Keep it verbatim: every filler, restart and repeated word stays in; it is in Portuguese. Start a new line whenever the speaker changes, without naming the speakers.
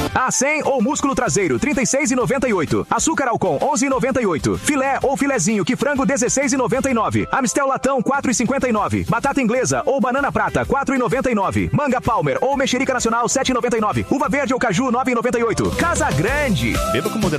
A cem ou músculo traseiro, trinta e seis reais e noventa e oito centavos. Açúcar Alcon, onze reais e noventa e oito centavos. Filé ou filezinho que frango, dezesseis reais e noventa e nove centavos. Amistel latão, quatro reais e cinquenta e nove centavos. Batata inglesa ou banana prata, quatro reais e noventa e nove centavos. Manga Palmer ou mexerica nacional, sete reais e noventa e nove centavos. Uva verde ou caju, nove reais e noventa e oito centavos. Casa Grande.
Beba com moderação.